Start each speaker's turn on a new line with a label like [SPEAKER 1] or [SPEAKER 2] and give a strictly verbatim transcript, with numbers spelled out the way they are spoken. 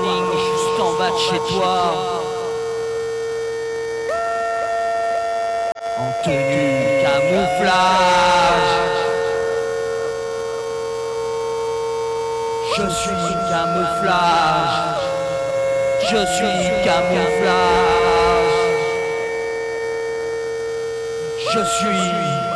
[SPEAKER 1] warning juste en bas de chez toi. En tenue camouflage. Je suis camouflage. Je suis camouflage. Je suis